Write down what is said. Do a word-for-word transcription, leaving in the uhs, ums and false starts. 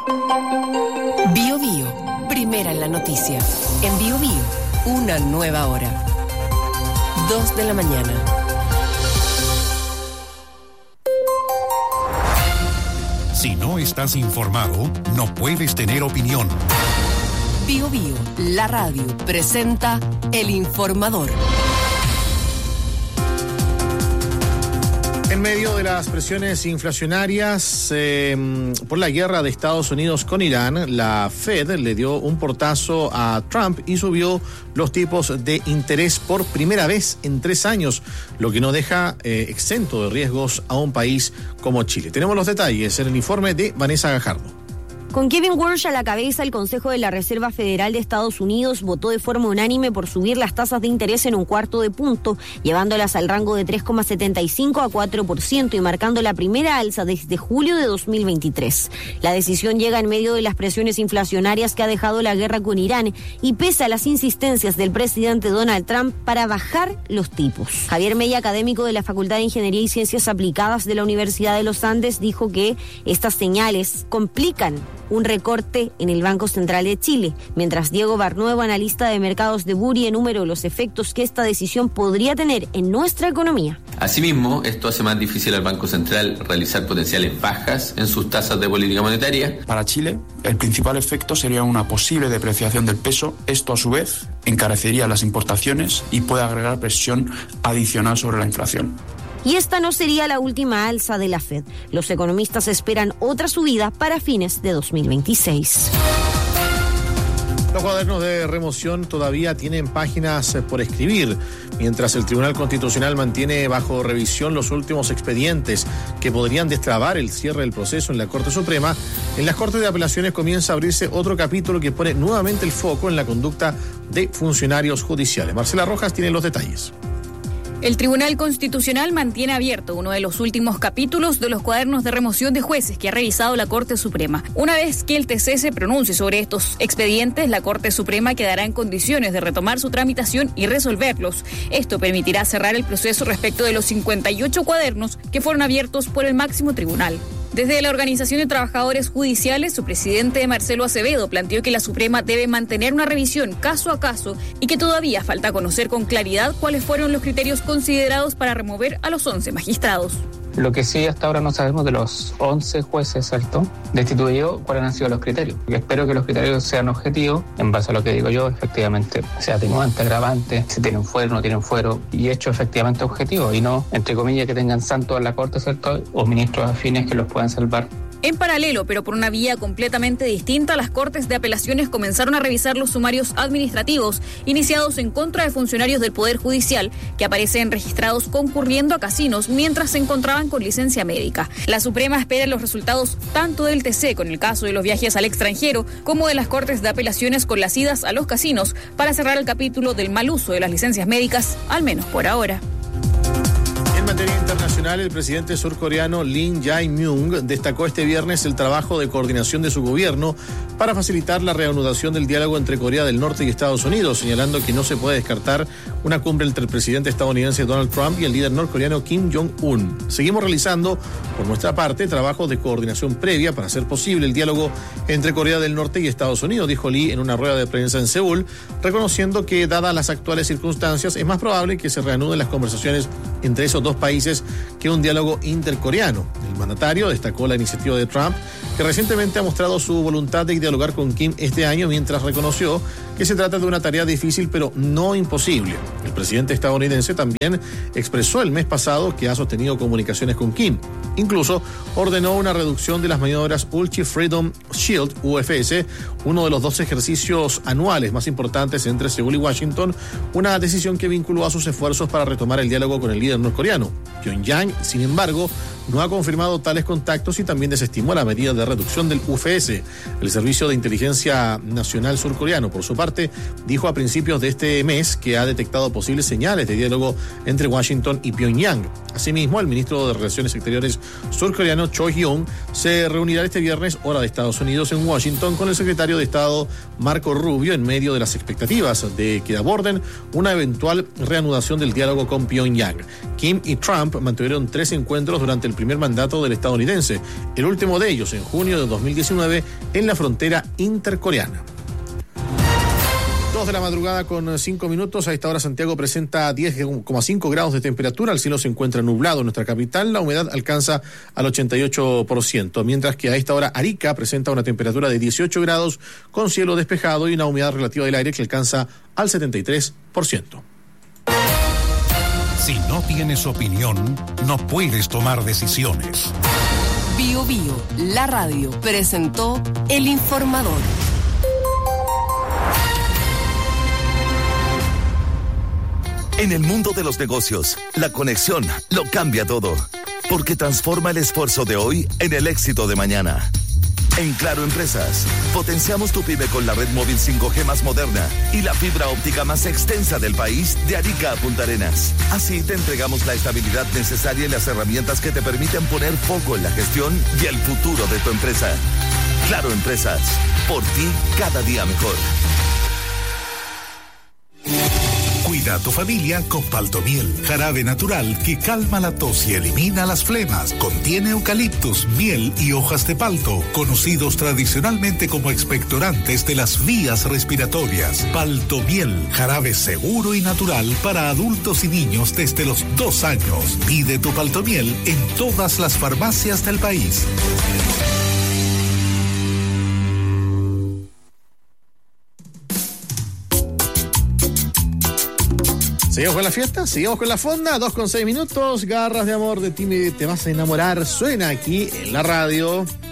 Bio Bio, primera en la noticia. En Bio Bio, una nueva hora. Dos de la mañana. Si no estás informado, no puedes tener opinión. Bio Bio, la radio, presenta El Informador. En medio de las presiones inflacionarias eh, por la guerra de Estados Unidos con Irán, la Fed le dio un portazo a Trump y subió los tipos de interés por primera vez en tres años, lo que no deja eh, exento de riesgos a un país como Chile. Tenemos los detalles en el informe de Vanessa Gajardo. Con Kevin Warsh a la cabeza, el Consejo de la Reserva Federal de Estados Unidos votó de forma unánime por subir las tasas de interés en un cuarto de punto, llevándolas al rango de tres coma setenta y cinco a cuatro por ciento y marcando la primera alza desde julio de dos mil veintitrés. La decisión llega en medio de las presiones inflacionarias que ha dejado la guerra con Irán y pese a las insistencias del presidente Donald Trump para bajar los tipos. Javier Mella, académico de la Facultad de Ingeniería y Ciencias Aplicadas de la Universidad de los Andes, dijo que estas señales complican un recorte en el Banco Central de Chile, mientras Diego Barnuevo, analista de mercados de Buri, enumeró los efectos que esta decisión podría tener en nuestra economía. Asimismo, esto hace más difícil al Banco Central realizar potenciales bajas en sus tasas de política monetaria. Para Chile, el principal efecto sería una posible depreciación del peso. Esto, a su vez, encarecería las importaciones y puede agregar presión adicional sobre la inflación. Y esta no sería la última alza de la Fed. Los economistas esperan otra subida para fines de dos mil veintiséis. Los cuadernos de remoción todavía tienen páginas por escribir, mientras el Tribunal Constitucional mantiene bajo revisión los últimos expedientes que podrían destrabar el cierre del proceso en la Corte Suprema. En las Cortes de Apelaciones comienza a abrirse otro capítulo que pone nuevamente el foco en la conducta de funcionarios judiciales. Marcela Rojas tiene los detalles. El Tribunal Constitucional mantiene abierto uno de los últimos capítulos de los cuadernos de remoción de jueces que ha revisado la Corte Suprema. Una vez que el T C se pronuncie sobre estos expedientes, la Corte Suprema quedará en condiciones de retomar su tramitación y resolverlos. Esto permitirá cerrar el proceso respecto de los cincuenta y ocho cuadernos que fueron abiertos por el máximo tribunal. Desde la Organización de Trabajadores Judiciales, su presidente Marcelo Acevedo planteó que la Suprema debe mantener una revisión caso a caso y que todavía falta conocer con claridad cuáles fueron los criterios considerados para remover a los once magistrados. Lo que sí hasta ahora no sabemos de los once jueces, ¿cierto?, destituidos, cuáles han sido los criterios. Yo espero que los criterios sean objetivos, en base a lo que digo yo, efectivamente, sea atenuante, agravante, si tienen fuero, no tienen fuero, y hecho efectivamente objetivo, y no, entre comillas, que tengan santos en la Corte, ¿cierto?, o ministros afines que los puedan salvar. En paralelo, pero por una vía completamente distinta, las Cortes de Apelaciones comenzaron a revisar los sumarios administrativos iniciados en contra de funcionarios del Poder Judicial que aparecen registrados concurriendo a casinos mientras se encontraban con licencia médica. La Suprema espera los resultados tanto del T C con el caso de los viajes al extranjero como de las Cortes de Apelaciones con las idas a los casinos para cerrar el capítulo del mal uso de las licencias médicas, al menos por ahora. En materia internacional, el presidente surcoreano Lee Jae-myung destacó este viernes el trabajo de coordinación de su gobierno para facilitar la reanudación del diálogo entre Corea del Norte y Estados Unidos, señalando que no se puede descartar una cumbre entre el presidente estadounidense Donald Trump y el líder norcoreano Kim Jong-un. Seguimos realizando, por nuestra parte, trabajos de coordinación previa para hacer posible el diálogo entre Corea del Norte y Estados Unidos, dijo Lee en una rueda de prensa en Seúl, reconociendo que, dadas las actuales circunstancias, es más probable que se reanuden las conversaciones entre esos dos países que un diálogo intercoreano. El mandatario destacó la iniciativa de Trump, que recientemente ha mostrado su voluntad de dialogar con Kim este año, mientras reconoció que se trata de una tarea difícil pero no imposible. El presidente estadounidense también expresó el mes pasado que ha sostenido comunicaciones con Kim. Incluso ordenó una reducción de las maniobras Ulchi Freedom Shield, U F S, uno de los dos ejercicios anuales más importantes entre Seúl y Washington, una decisión que vinculó a sus esfuerzos para retomar el diálogo con el líder norcoreano. Pyongyang, sin embargo, no ha confirmado tales contactos y también desestimó la medida de reducción del U F S. El Servicio de Inteligencia Nacional surcoreano, por su parte, dijo a principios de este mes que ha detectado posibles señales de diálogo entre Washington y Pyongyang. Asimismo, el ministro de Relaciones Exteriores surcoreano Cho Hyun se reunirá este viernes, hora de Estados Unidos, en Washington con el secretario de Estado Marco Rubio en medio de las expectativas de que aborden una eventual reanudación del diálogo con Pyongyang. Kim y Trump mantuvieron tres encuentros durante el primer mandato del estadounidense, el último de ellos en junio de dos mil diecinueve en la frontera intercoreana. Dos de la madrugada con cinco minutos. A esta hora Santiago presenta diez coma cinco grados de temperatura. El cielo se encuentra nublado en nuestra capital. La humedad alcanza al ochenta y ocho por ciento. Mientras que a esta hora Arica presenta una temperatura de dieciocho grados con cielo despejado y una humedad relativa del aire que alcanza al setenta y tres por ciento. Si no tienes opinión, no puedes tomar decisiones. Bio Bio, la radio, presentó El Informador. En el mundo de los negocios, la conexión lo cambia todo, porque transforma el esfuerzo de hoy en el éxito de mañana. En Claro Empresas, potenciamos tu pyme con la red móvil cinco G más moderna y la fibra óptica más extensa del país de Arica a Punta Arenas. Así te entregamos la estabilidad necesaria y las herramientas que te permiten poner foco en la gestión y el futuro de tu empresa. Claro Empresas, por ti cada día mejor. Cuida a tu familia con Paltomiel, jarabe natural que calma la tos y elimina las flemas. Contiene eucaliptus, miel y hojas de palto, conocidos tradicionalmente como expectorantes de las vías respiratorias. Paltomiel, jarabe seguro y natural para adultos y niños desde los dos años. Pide tu Paltomiel en todas las farmacias del país. ¿Seguimos con la fiesta? ¿Seguimos con la fonda? Dos con seis minutos. Garras de amor, de ti me te vas a enamorar. Suena aquí en la radio.